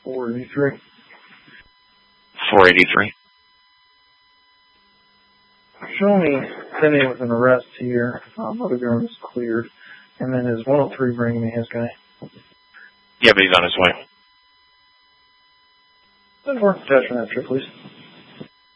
483. 483. Show me pending with an arrest here. Motor ground is cleared. And then is 103 bringing me his guy? Yeah, but he's on his way. Attachment that trip, please.